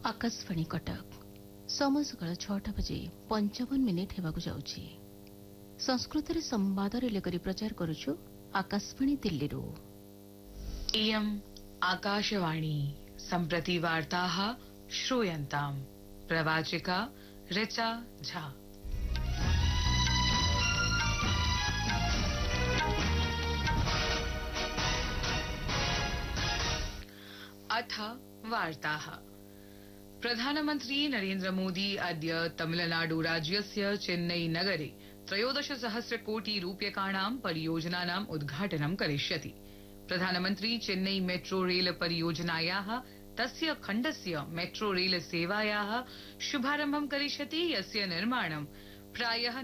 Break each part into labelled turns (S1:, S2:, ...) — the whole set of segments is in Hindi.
S1: आकाशवाणी कटक समय सकाळ 6टा बजे 55 हेबाकु जाउछि। संस्कृत रे संवाद रिले करी प्रचार करूछु आकाशवाणी दिल्ली रो।
S2: इयम् आकाशवाणी सम्प्रति वार्ताः श्रूयन्ताम्। प्रवाचिका ऋचा झा। अथ वार्ताः। प्रधानमन्त्री नरेन्द्र मोदी अद्य तमिलनाडु राज्यस्य चेन्नई नगरे 13,000 कोटि रूप्यकाणां परियोजनानाम् उद्घाटनं करिष्यति। प्रधानमन्त्री चेन्नई मेट्रो रेल परियोजनायाः तस्य खण्डस्य मेट्रो रेल सेवायाः शुभारम्भं करिष्यति, यस्य निर्माणं प्रायः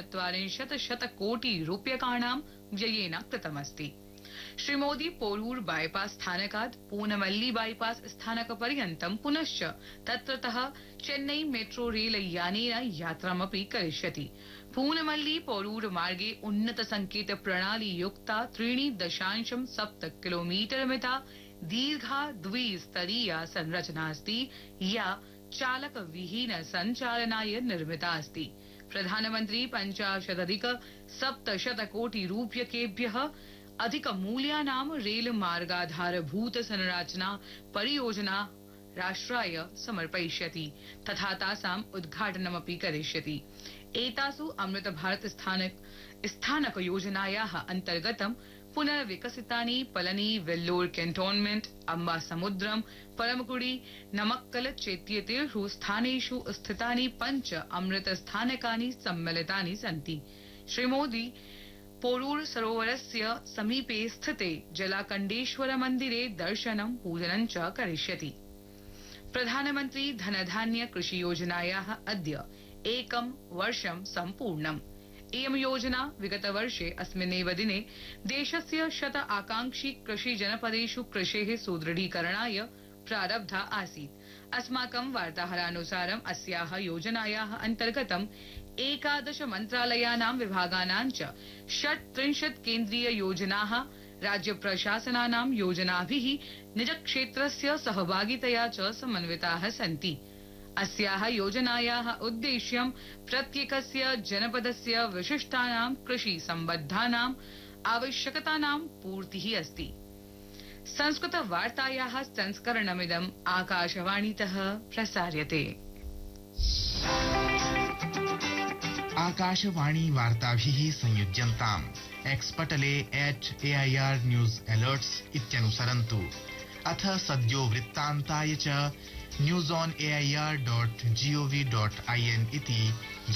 S2: 49 कोटि रूप्यकाणां व्ययेन कृतमस्ति। श्रीमोदी पोरूर बाईपास स्थानकात् पूनमल्ली बाईपास स्थानकपर्यन्तं पुनश्च तत्रतः चेन्नई मेट्रो रेल यानेन यात्रामपि करिष्यति। पूनमल्ली पोरूर मार्गे उन्नत संकेत प्रणाली युक्ता 3.7 किलोमीटर मिता दीर्घा द्विस्तरीया संरचना अस्ति, या चालक विहीन संचालनाय निर्मिता अस्ति। प्रधानमन्त्री 50,700 कोटि रूप्यकेभ्यः अधिक मूल्यानां रेल मार्गाधारभूत संरचना परियोजना राष्ट्राय समर्पयिष्यति तथा तासाम् उद्घाटनमपि करिष्यति। एतासु अमृत भारत स्थानक योजनायाः अन्तर्गतं पुनर्विकसितानि पलनी वेल्लोर कैन्टोन्मेंट, अम्बासमुद्रम, परमकुड़ी, नमक्कल चेत्येतेषु स्थानेषु स्थितानि 5 अमृत स्थानकानि सम्मिलितानि सन्ति। श्रीमोदी पोरूर सरोवरस्य समीपे स्थिते जलाकण्डेश्वर मन्दिरे दर्शनं पूजनं च करिष्यति। प्रधानमन्त्री धनधान्य कृषि योजनायाः अद्य 1 वर्षं सम्पूर्णम्। इयं योजना विगतवर्षे अस्मिन्नेव दिने देशस्य 100 आकांक्षी कृषि जनपदेषु कृषेः सुदृढीकरणाय प्रारब्धा आसीत्। अस्माकं वार्ताहरानुसारम् अस्याः योजनायाः अन्तर्गतं 11 मन्त्रालयानां विभागानां च 36 केन्द्रीय योजनाः राज्य प्रशासनानां योजनाभिः निजक्षेत्रस्य सहभागितया च समन्विताः सन्ति। अस्याः योजनायाः उद्देश्यं प्रत्येकस्य जनपदस्य विशिष्टानां कृषि सम्बद्धानाम् आवश्यकतानां पूर्तिः अस्ति। Sanskrit वार्तायाः संस्करणमिदम् आकाशवाणीतः प्रसार्यते।
S3: Akashvani वार्ताभिः संयुज्यन्ताम्। एक्सपटले @AIR news alerts इत्यनुसरन्तु। अथ सद्यो वृत्तान्ताय च newsonair.gov.in इति